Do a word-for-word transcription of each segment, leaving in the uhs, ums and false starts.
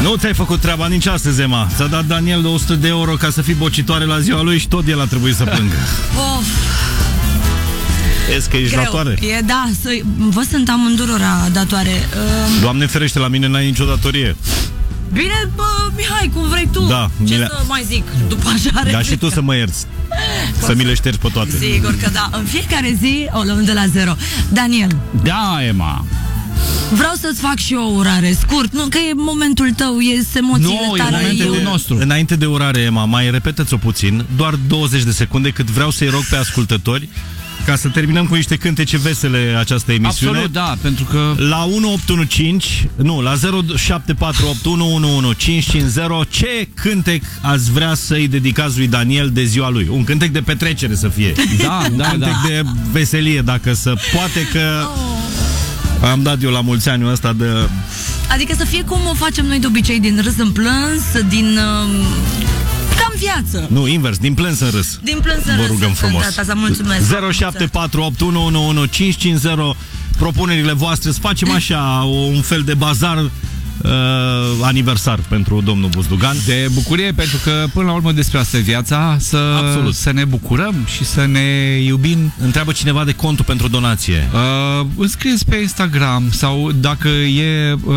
Nu ți-ai făcut treaba nici astăzi, Emma. Ți-a dat Daniel o sută de euro ca să fii bocitoare la ziua lui și tot el a trebuit să plângă. Of. Vezi că ești Greu. datoare. E, da, să, vă sunt amândurora datoare. Uh... Doamne ferește, la mine n-ai nicio datorie. Bine, bă, Mihai, cum vrei tu. Da, ce le... să mai zic după așa? Da, și tu să mă ierți. Să mi le ștergi pe toate. Sigur că da. În fiecare zi o luăm de la zero. Daniel. Da, Emma. Vreau să-ți fac și eu o urare, scurt, nu că e momentul tău, e emoțiile nu, tale. E momentul eu... nostru. Înainte de urare, Emma, mai repetă-ți-o puțin, doar douăzeci de secunde, cât vreau să-i rog pe ascultători ca să terminăm cu niște cântece vesele această emisiune. Absolut, da, pentru că... La unu opt unu cinci, nu, la zero șapte patru opt unu unu unu cinci cinci zero, ce cântec ați vrea să-i dedicați lui Daniel de ziua lui? Un cântec de petrecere să fie. Da, Un da, cântec da. de veselie, dacă să poate că... Am dat eu la mulți ani ăsta de... Adică să fie cum o facem noi de obicei, din râs în plâns, din... Uh, cam viață. Nu, invers, din plâns în râs. Din plâns în râs. Vă rugăm frumos. Da, da, mulțumesc. zero șapte patru opt unu unu unu cinci cinci zero, propunerile voastre. Să facem așa un fel de bazar uh, aniversar pentru domnul Buzdugan. De bucurie, pentru că până la urmă despre asta e viața, să, să ne bucurăm și să ne iubim. Întreabă cineva de contul pentru donație. Uh, înscrieți pe Instagram sau dacă e uh,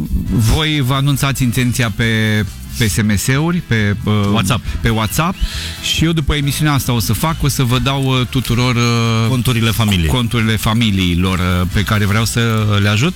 voi vă anunțați intenția pe pe S M S-uri, pe uh, WhatsApp. pe WhatsApp și eu după emisiunea asta o să fac, o să vă dau uh, tuturor uh, conturile familiei. Conturile familiilor uh, pe care vreau să le ajut.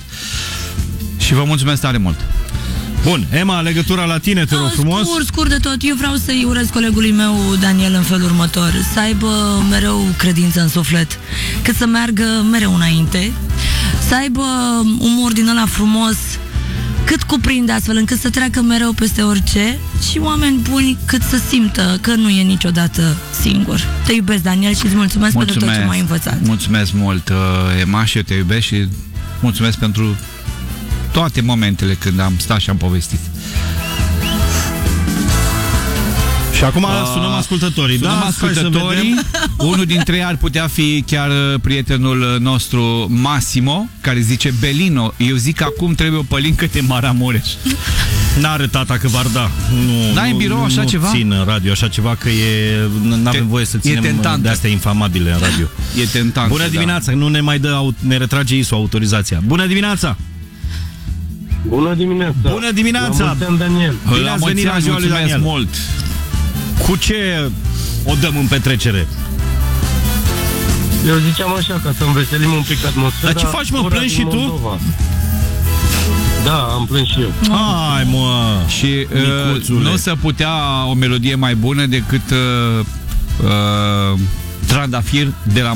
Și vă mulțumesc tare mult. Bun, Emma, legătura la tine, te rog frumos. Scurt, scurt de tot, eu vreau să-i urez colegului meu, Daniel, în felul următor. Să aibă mereu credință în suflet, cât să meargă mereu înainte, să aibă umor din ăla frumos, cât cuprinde, astfel încât să treacă mereu peste orice, și oameni buni cât să simtă că nu e niciodată singur. Te iubesc, Daniel, și îți mulțumesc, mulțumesc pentru tot ce m-ai învățat. Mulțumesc mult, Emma, și eu te iubesc și mulțumesc pentru toate momentele când am stat și am povestit. Și acum uh, sunăm ascultătorii. Sunăm da, ascultătorii. Unul dintre ei ar putea fi chiar prietenul nostru Massimo, care zice: Belino, eu zic că acum trebuie o pălincă de Maramureș. N-are tata că v-ar da. N-ai în birou așa nu ceva? Nu țin în radio așa ceva, că e... N-avem voie să ținem de astea infamabile în radio. E tentant. Bună dimineața, da. Nu ne mai dă, ne retrage I S O autorizația. Bună dimineața! Bună dimineața! Bună dimineața! La mulți ani, Daniel! Bine ați venit la ziua lui Daniel. Mult! Cu ce o dăm în petrecere? Eu ziceam așa, ca să înveselim un pic atmosfera. Dar ce faci, mă? Plângi și tu? Da, am plâns și eu. Hai, mă! Și uh, nu o să putea o melodie mai bună decât uh, uh, Trandafir de la